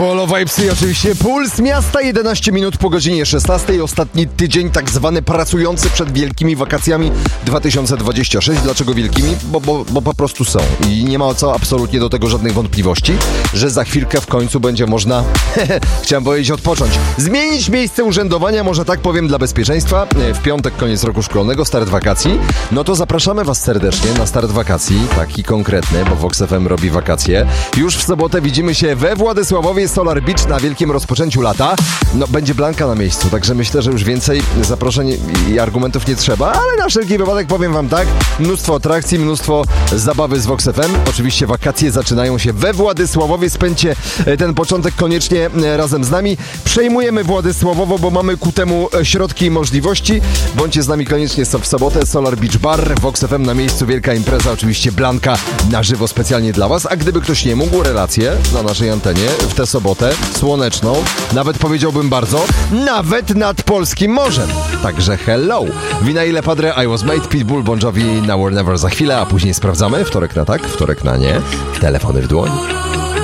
Polo Vibes i oczywiście Puls Miasta, 11 minut po godzinie 16. Ostatni tydzień tak zwany pracujący przed wielkimi wakacjami 2026. Dlaczego wielkimi? Bo po prostu są. I nie ma co absolutnie do tego żadnych wątpliwości, że za chwilkę w końcu będzie można, chciałem powiedzieć, odpocząć. Zmienić miejsce urzędowania, może tak powiem, dla bezpieczeństwa. W piątek koniec roku szkolnego, start wakacji. No to zapraszamy Was serdecznie na start wakacji, taki konkretny, bo Vox FM robi wakacje. Już w sobotę widzimy się we Władysławowie, Solar Beach, na wielkim rozpoczęciu lata. No, będzie Blanka na miejscu, także myślę, że już więcej zaproszeń i argumentów nie trzeba, ale na wszelki wypadek powiem Wam tak, mnóstwo atrakcji, mnóstwo zabawy z Vox FM. Oczywiście wakacje zaczynają się we Władysławowie, spędźcie ten początek koniecznie razem z nami. Przejmujemy Władysławowo, bo mamy ku temu środki i możliwości. Bądźcie z nami koniecznie w sobotę, Solar Beach Bar, Vox FM na miejscu, wielka impreza, oczywiście Blanka na żywo specjalnie dla Was, a gdyby ktoś nie mógł, relacje na naszej antenie w tę sobotę, słoneczną, nawet powiedziałbym bardzo, nawet nad polskim morzem. Także hello! Wina ile Padre, I Was Made, Pitbull, Bon Jovi, Now or Never za chwilę, a później sprawdzamy, wtorek na tak, wtorek na nie, telefony w dłoni.